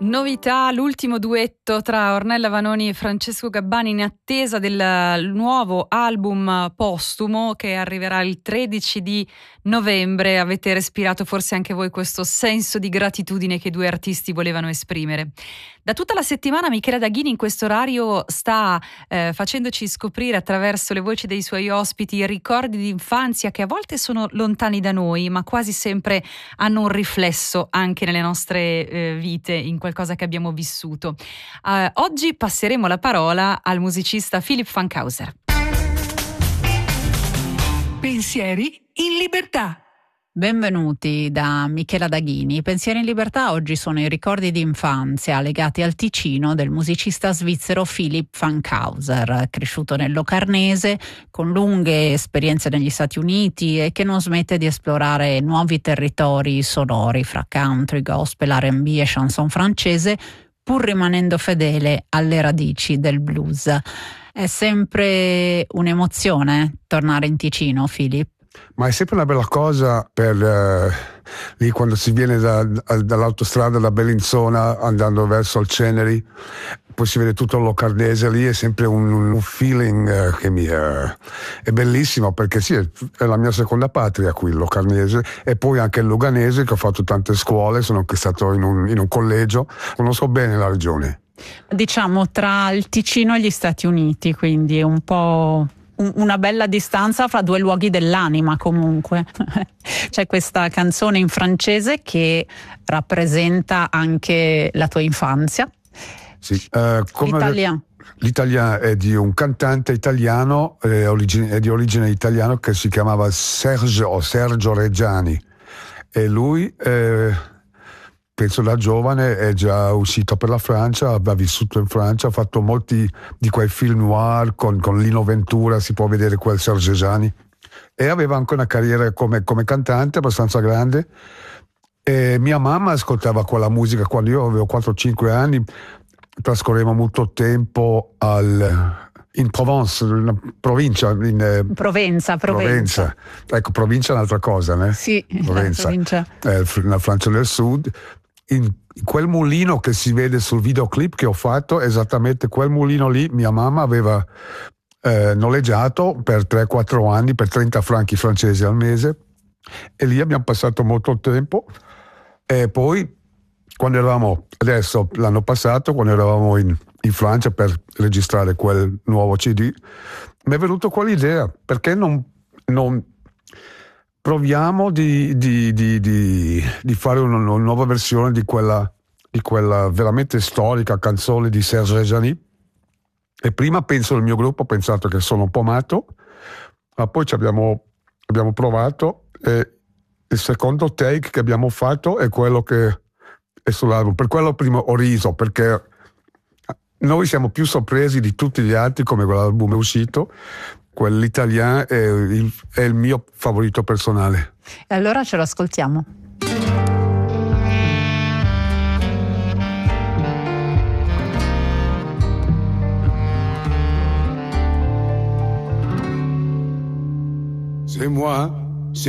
Novità, l'ultimo duetto tra Ornella Vanoni e Francesco Gabbani in attesa del nuovo album postumo che arriverà il 13 di novembre. Avete respirato forse anche voi questo senso di gratitudine che i due artisti volevano esprimere. Da tutta la settimana Michela Daghini in questo orario sta facendoci scoprire attraverso le voci dei suoi ospiti ricordi di infanzia che a volte sono lontani da noi, ma quasi sempre hanno un riflesso anche nelle nostre vite, in qualcosa che abbiamo vissuto. Oggi passeremo la parola al musicista Philipp Fankhauser. Pensieri in libertà. Benvenuti da Michela Daghini. I pensieri in libertà oggi sono i ricordi di infanzia legati al Ticino del musicista svizzero Philipp Fankhauser, cresciuto nel Locarnese, con lunghe esperienze negli Stati Uniti e che non smette di esplorare nuovi territori sonori fra country, gospel, R&B e chanson francese, pur rimanendo fedele alle radici del blues. È sempre un'emozione tornare in Ticino, Philipp? Ma è sempre una bella cosa per lì quando si viene dall'autostrada da Bellinzona andando verso il Ceneri, poi si vede tutto il Locarnese, lì è sempre un feeling che è bellissimo, perché sì, è la mia seconda patria qui, il Locarnese, e poi anche il Luganese, che ho fatto tante scuole, sono anche stato in un collegio, conosco bene la regione. Diciamo tra il Ticino e gli Stati Uniti, quindi è un po' una bella distanza fra due luoghi dell'anima comunque. C'è questa canzone in francese che rappresenta anche la tua infanzia. Sì, l'Italien è di un cantante italiano, è di origine italiana, che si chiamava Sergio Reggiani, e lui penso da giovane è già uscito per la Francia, ha vissuto in Francia, ha fatto molti di quei film noir con Lino Ventura, si può vedere quel Sergio Reggiani, e aveva anche una carriera come cantante abbastanza grande. E mia mamma ascoltava quella musica quando io avevo 4-5 anni, trascorreva molto tempo in Provence, una provincia. Provenza. Ecco, provincia è un'altra cosa, né? Sì, Provenza. La Francia del Sud. In quel mulino che si vede sul videoclip che ho fatto, esattamente quel mulino lì, mia mamma aveva noleggiato per 3-4 anni per 30 franchi francesi al mese, e lì abbiamo passato molto tempo. E poi l'anno passato, quando eravamo in Francia per registrare quel nuovo CD, mi è venuto quell'idea, perché non proviamo di fare una nuova versione di quella veramente storica canzone di Serge Reggiani. E prima il mio gruppo ha pensato che sono un po' matto, ma poi abbiamo provato, e il secondo take che abbiamo fatto è quello che è sull'album. Per quello prima ho riso, perché noi siamo più sorpresi di tutti gli altri come quell'album è uscito. Quell'Italien è il mio favorito personale. E allora ce lo ascoltiamo. C'est moi